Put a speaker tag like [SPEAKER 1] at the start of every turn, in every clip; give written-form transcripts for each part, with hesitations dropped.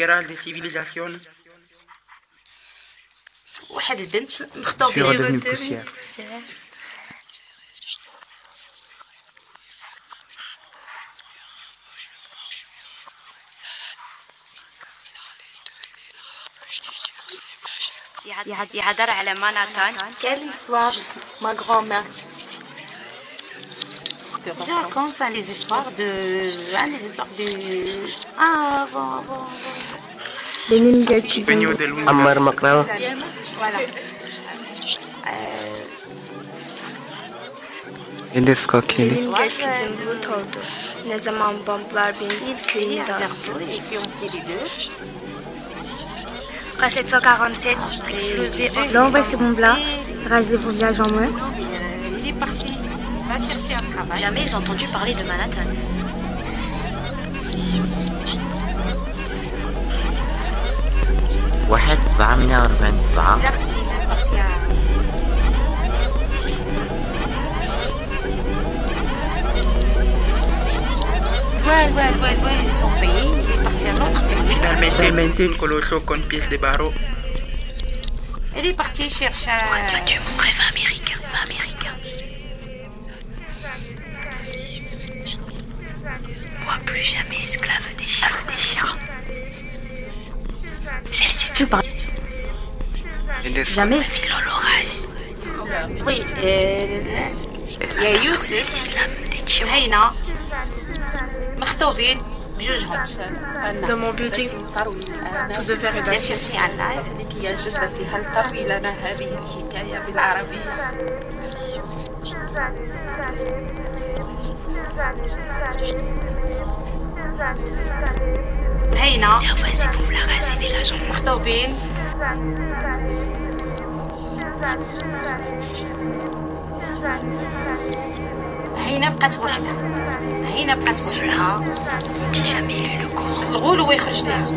[SPEAKER 1] générale des civilisations.
[SPEAKER 2] واحد البنت
[SPEAKER 3] Je suis
[SPEAKER 2] مخطوبين
[SPEAKER 3] redevenu poussière.
[SPEAKER 2] يهضر على مانهاتن.
[SPEAKER 4] Quelle histoire, ma grand-mère?
[SPEAKER 2] Je raconte les histoires de avant.
[SPEAKER 5] Lenin Gatti.
[SPEAKER 1] Peño de l'univers.
[SPEAKER 3] Ammar Makrama.
[SPEAKER 2] Voilà.
[SPEAKER 3] Elif Kokeli.
[SPEAKER 5] Benim gökyüzüm bulut oldu. Ne zaman bomblar beni köyünü dağıttı.
[SPEAKER 2] Verso et fiancé les deux.
[SPEAKER 5] Après 747, explosé. Là, on voit ces bombes-là. Rage les voyages en main.
[SPEAKER 2] Il est parti. Va chercher un travail. Jamais entendu parler de Manhattan.
[SPEAKER 6] واحد 747
[SPEAKER 2] Il est parti à... Ouais, son pays. Il est parti à un autre pays.
[SPEAKER 1] Finalmente un coloso con pies de barro.
[SPEAKER 2] Il est parti chercher un...
[SPEAKER 7] Tu montrais 20 américains, 20 américains. Moi, plus jamais esclave des chiens. Celle-ci tu parles.
[SPEAKER 3] Elif
[SPEAKER 2] Jamais.
[SPEAKER 7] Filons l'orage.
[SPEAKER 2] Oui, il y a Youssef.
[SPEAKER 7] L'islam des chiens.
[SPEAKER 2] هينا مخطوبين بجوجهم.
[SPEAKER 5] Dans mon building, tout de verre et
[SPEAKER 2] لا
[SPEAKER 5] d'acier.
[SPEAKER 2] chercher عنا.
[SPEAKER 4] لك يا جدتي هل تروي لنا هذه الحكاية بالعربية؟
[SPEAKER 2] هينا
[SPEAKER 7] La voici pour la raser village en
[SPEAKER 2] مخطوبين. هينا بقات وحدة. هينا بقات وحدة.
[SPEAKER 7] J'ai jamais lu le Coran.
[SPEAKER 2] الغول هو يخرج لها.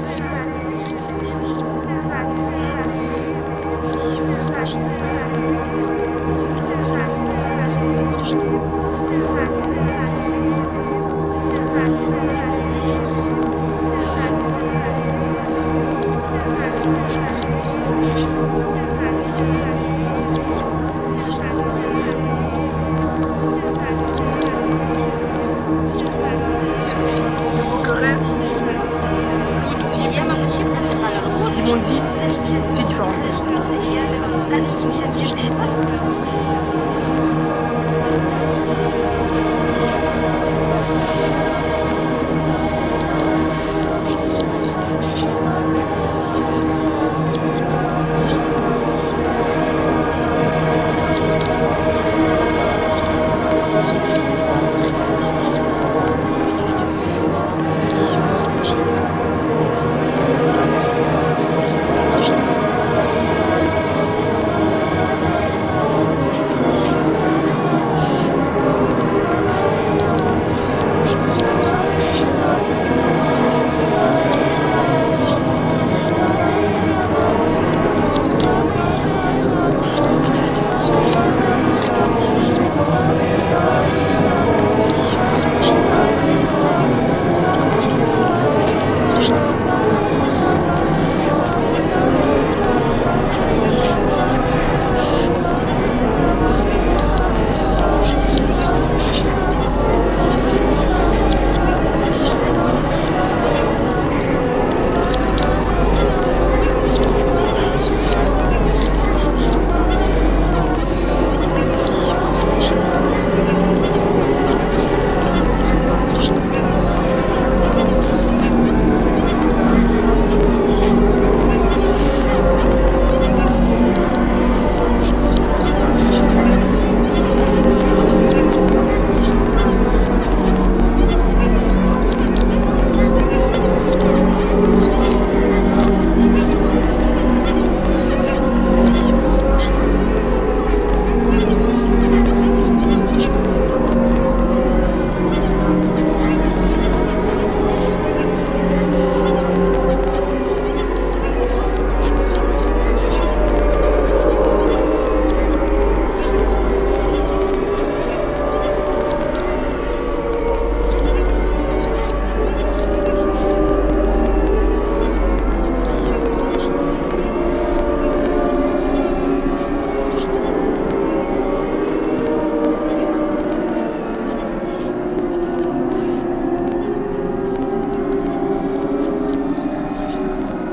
[SPEAKER 2] هي ما ماشي بقات تبقى الغول.
[SPEAKER 5] Ils m'ont dit, c'est différent.
[SPEAKER 2] هي باش مشات تجيب الحطب.